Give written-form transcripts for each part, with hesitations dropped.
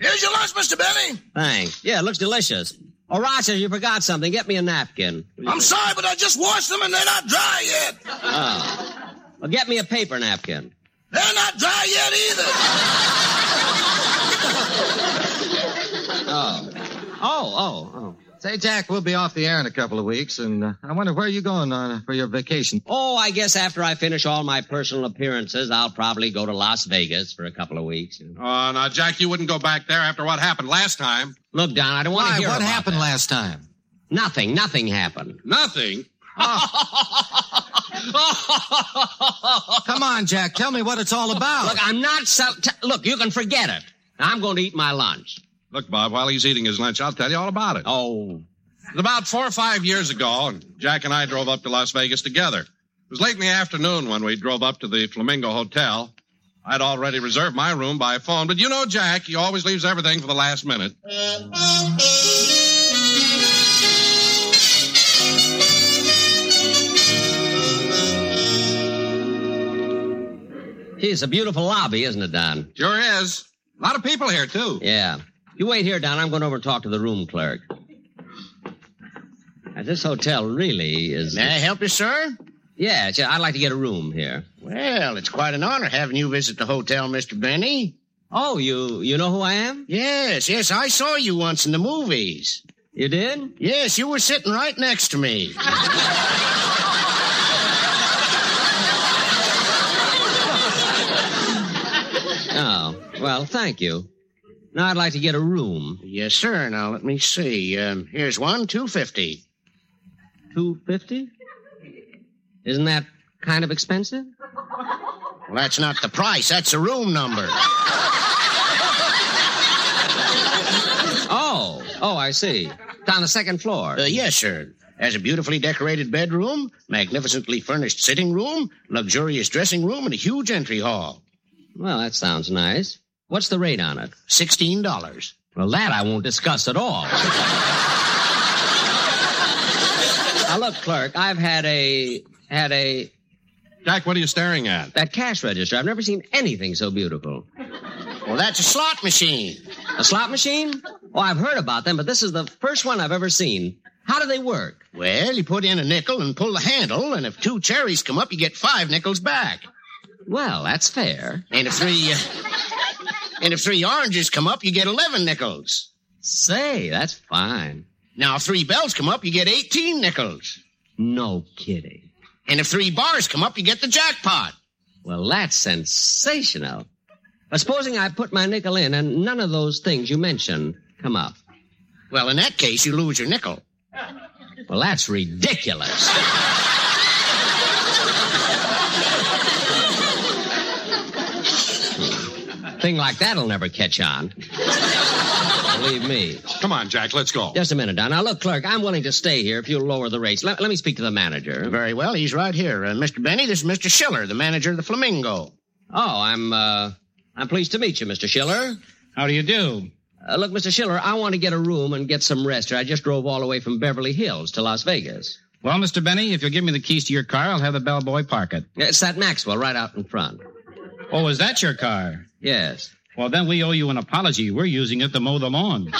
Here's your lunch, Mr. Benny. Thanks. Yeah, it looks delicious. Oh, Rochester, you forgot something. Get me a napkin. I'm sorry, but I just washed them and they're not dry yet. Oh. Well, get me a paper napkin. They're not dry yet either. Oh. Say, Jack, we'll be off the air in a couple of weeks, and I wonder where you're going for your vacation. Oh, I guess after I finish all my personal appearances, I'll probably go to Las Vegas for a couple of weeks. Oh, now, Jack, you wouldn't go back there after what happened last time. Look, Don, I don't want to hear What about happened that. last time? Nothing happened. Nothing? Come on, Jack, tell me what it's all about. Look, I'm not look, you can forget it. I'm going to eat my lunch. Look, Bob, while he's eating his lunch, I'll tell you all about it. Oh. It was about 4 or 5 years ago, and Jack and I drove up to Las Vegas together. It was late in the afternoon when we drove up to the Flamingo Hotel. I'd already reserved my room by phone, but you know Jack, he always leaves everything for the last minute. Gee, it's a beautiful lobby, isn't it, Don? Sure is. A lot of people here, too. Yeah. You wait here, Don. I'm going over and talk to the room clerk. Now, this hotel really is... May I help you, sir? Yeah, I'd like to get a room here. Well, it's quite an honor having you visit the hotel, Mr. Benny. Oh, you know who I am? Yes, I saw you once in the movies. You did? Yes, you were sitting right next to me. Oh, well, thank you. Now I'd like to get a room. Yes, sir. Now, let me see. Here's one, $250. $250? Isn't that kind of expensive? Well, that's not the price. That's the room number. Oh, I see. It's on the second floor. Yes, sir. Has a beautifully decorated bedroom, magnificently furnished sitting room, luxurious dressing room, and a huge entry hall. Well, that sounds nice. What's the rate on it? $16. Well, that I won't discuss at all. Now, look, clerk, I've had a... Jack, what are you staring at? That cash register. I've never seen anything so beautiful. Well, that's a slot machine. A slot machine? Oh, I've heard about them, but this is the first one I've ever seen. How do they work? Well, you put in a nickel and pull the handle, and if 2 cherries come up, you get 5 nickels back. Well, that's fair. And if 3 oranges come up, you get 11 nickels. Say, that's fine. Now, if 3 bells come up, you get 18 nickels. No kidding. And if 3 bars come up, you get the jackpot. Well, that's sensational. But supposing I put my nickel in and none of those things you mentioned come up. Well, in that case, you lose your nickel. Well, that's ridiculous. Thing like that'll never catch on. Believe me. Come on, Jack, let's go. Just a minute, Don. Now, look, clerk, I'm willing to stay here if you'll lower the rates. Let me speak to the manager. Very well, he's right here. Mr. Benny, this is Mr. Schiller, the manager of the Flamingo. Oh, I'm pleased to meet you, Mr. Schiller. How do you do? Look, Mr. Schiller, I want to get a room and get some rest. I just drove all the way from Beverly Hills to Las Vegas. Well, Mr. Benny, if you'll give me the keys to your car, I'll have the bellboy park it. It's that Maxwell right out in front. Oh, is that your car? Yes. Well, then we owe you an apology. We're using it to mow the lawn.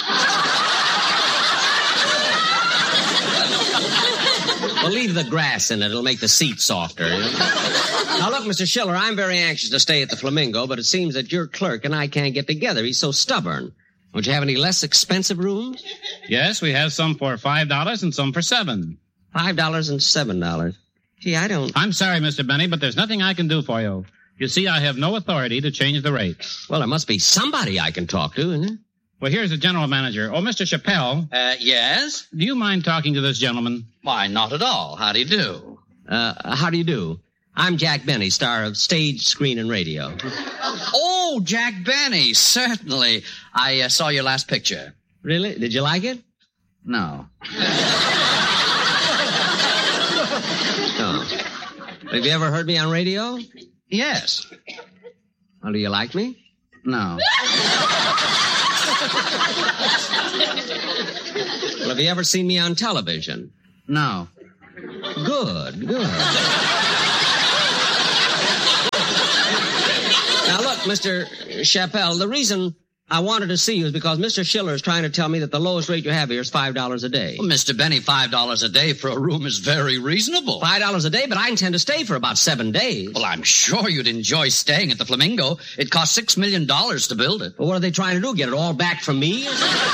Well, leave the grass in it. It'll make the seat softer. Now, look, Mr. Schiller, I'm very anxious to stay at the Flamingo, but it seems that your clerk and I can't get together. He's so stubborn. Don't you have any less expensive rooms? Yes, we have some for $5 and some for $7. $5 and $7. Gee, I don't... I'm sorry, Mr. Benny, but there's nothing I can do for you. You see, I have no authority to change the rates. Well, there must be somebody I can talk to, isn't there? Well, here's the general manager. Oh, Mr. Chappelle. Yes? Do you mind talking to this gentleman? Why, not at all. How do you do? How do you do? I'm Jack Benny, star of Stage, Screen, and Radio. Oh, Jack Benny, certainly. I saw your last picture. Really? Did you like it? No. Oh. Have you ever heard me on radio? Yes. Well, do you like me? No. Well, have you ever seen me on television? No. Good. Now, look, Mr. Chappelle, the reason I wanted to see you is because Mr. Schiller is trying to tell me that the lowest rate you have here is $5 a day. Well, Mr. Benny, $5 a day for a room is very reasonable. $5 a day, but I intend to stay for about 7 days. Well, I'm sure you'd enjoy staying at the Flamingo. It cost $6 million to build it. Well, what are they trying to do? Get it all back from me?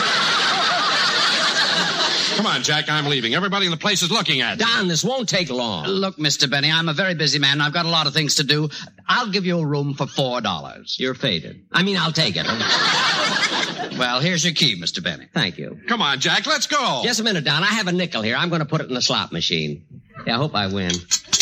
Come on, Jack, I'm leaving. Everybody in the place is looking at you. Don, this won't take long. Look, Mr. Benny, I'm a very busy man. I've got a lot of things to do. I'll give you a room for $4. You're faded. I'll take it. Well, here's your key, Mr. Benny. Thank you. Come on, Jack, let's go. Just a minute, Don. I have a nickel here. I'm going to put it in the slot machine. Yeah, I hope I win.